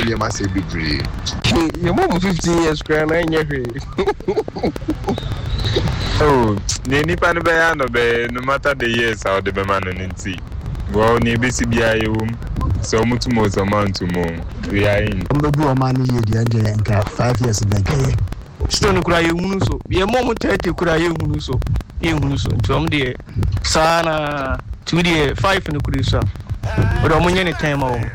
the massive degree. Your mom 15 years grand and you're Oh, the Nipan Bayano, no matter the years out the man and see. Well, near BCBI, so much more amount to more. We are in. I'm the blue money, the 5 years in the day. Stone cry, you so. Your mom 30 cry, you so. You so. Tom dear. Sana 2 dear 5 in the Kurisa. But I'm any time home.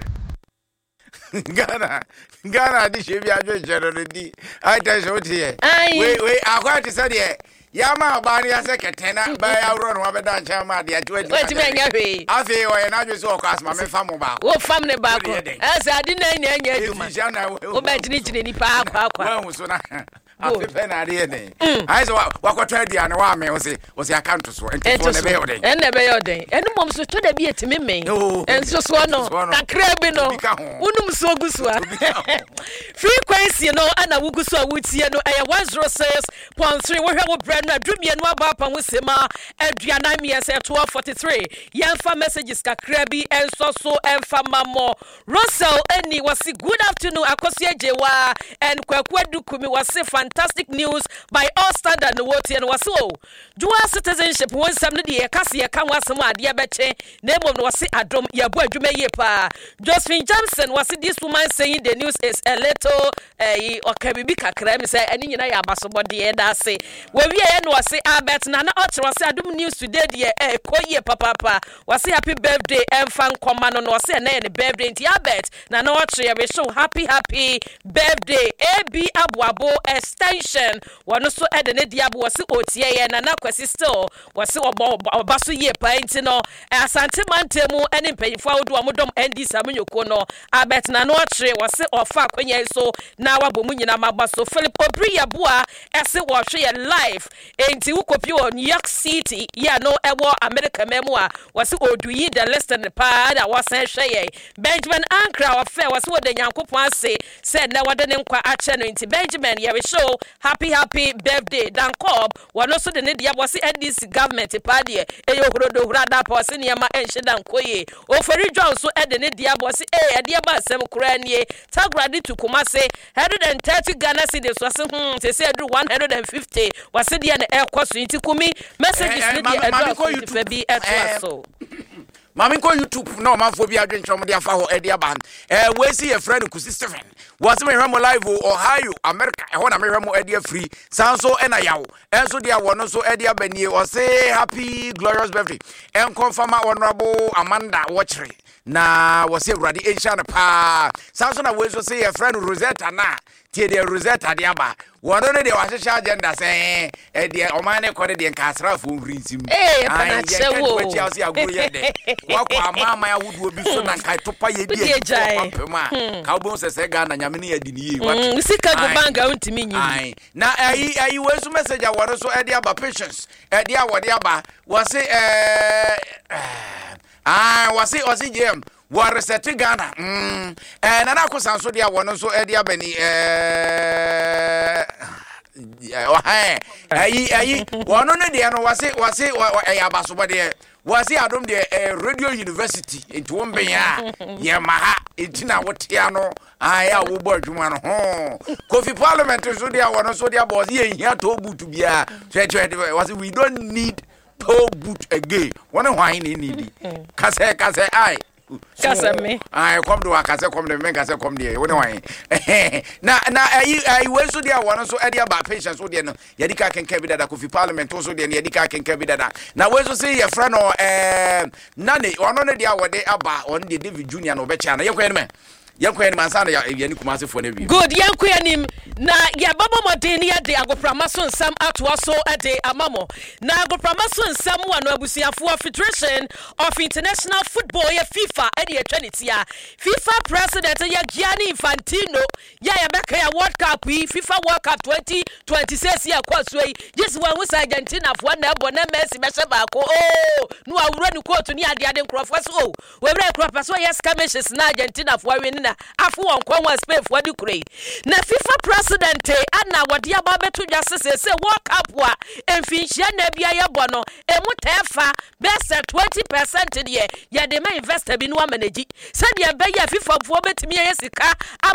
Ghana, this should be a general D. I tell you what here. Wait, I'm going to say here. Yama bani ya seketena ba ya ro no abeda chama dia 20. Wait me anya hwe. Afi o ye na dwe so class ma me famu ba. Wo fam ne ba ko. Asa adi na anya anya aduma. Wo ba tini nipa akwa. Wa hu so na. Afi pe na ade ne. Ai so wakotwa dia ne wa me wo se account so. Ento ne be yoden. En ne be yoden. Enu mom so to da bi etimi men. Enso so no. Kakra bi no. Unum so gusua. Frequency no ana wugusu a wutie no eye 106.3 wo hwe wo na dumie no aba pa wosema aduana miese 1243 yemfa messages kakra bi enso so emfa mamo Russell eni wasi good afternoon akosi ejewa and kwakwadu kumi wasi fantastic news by all standard no woti and wasi o dual citizenship won sam no de kase ye kan wasem ade beche na emom no wasi adom ye bo adwuma ye pa Josephine Johnson wasi this woman saying the news is a little okabibi kakra mi say eni nyina ya abasobode de da se we no wase Albert na otre wase adum news today de koye papa wase happy birthday emfan koma no wase na ne birthday nti Albert na otre we show happy birthday AB Abuabo extension wono so ede ne diabo wase otie ye na kwasi still wase obaso ye pa nti no asante mantemu ene mpanyifo awodo amodom ND samanyoko no Albert na otre wase ofa kwanya so na wabo mu nyina mabaso Philip Obri Yabua ese wo hwe ye live enti ukopi o New York City ya no ewo America memu a wase oduyi the listen pa da wasan hweye Benjamin Ankra of fair wase wode nyankopon ase said na wode ne nkwa ache no enti Benjamin ye we show happy birthday Dankob wono so de ne dia wase NDC government pa de eyo horodo hurada pa wase ne ma enhye dankoye ofori John so ede ne dia wase ede ba asem kura nie tagrade to Kumase 130 Ghana cedis wase say do 150 wase dia na ekwaso nti kumi messages ni dia edo fa bi etwaso Mami ko YouTube no manfo bi adwenchom de afa ho e dia ban we see a friend Kusi Stephen was me hwemo live Ohio America e ho na me hwemo e dia free sanso e na yawo enso dia wono so e dia banie o say happy glorious birthday en confirm honorable Amanda Watchery na was say ready Asian pa sanso na we so say a friend Rosetta na tie de Rosetta de aba wono ne de wahye agenda say e de o man ne kode de nkasra fo nrinsim pana chewo we chia say agro ye de wakwa mama ya wudu obi so na kai topa ye bi pema ka obo se Ghana nyame ne yadi ni wat sika go banga untimi nyi na ayi we so message a wono so e de aba patience e de awode aba wo say wo say jem wa reset Ghana na na kosanso dia wono so e dia bani ayi wono ne dia no wase abaso de wase adom de radio university enti wombe ya ye maha enti na wotia no aya wo bo adwuma no ho Kofi Parliament so dia wono so dia boss ye hia to butu bia wase we don't need to boot again wono hwan ni need kase ai Kasame. I come to akase come the men kase come there. What do I? Na I we so there one so edia ba patience so there no. Yadika can kebi that Kofi Parliament so there yadika can kebi that. Na we so say your friend or nane ono ne dia wode aba on the David Junior no be cha na yekwe ne Yankwe Mansana yani Kumasi for the good Yankwe na ya baba modeni ya de agopramaso nsam atwa so ade amamo na agopramaso nsam wa no abusiafo Federation of International Football ya FIFA ade etwaniti ya FIFA president ya Gianni Infantino ya beka ya World Cup FIFA World Cup 2026 ya kwaso yi just one was Argentina for na ebo na Messi be ba ko no awura ni court ni ade nkrofo so we bre nkrofo so yes skirmishes na Argentina for win na afu onkwa Spain for the kure na FIFA president ana wode aba beto dwase se World Cup wa emfinhia na bia ye bono emu tefa best 20% de ye de ma investor bi no manage se de be ye FIFA fo betimi ye sika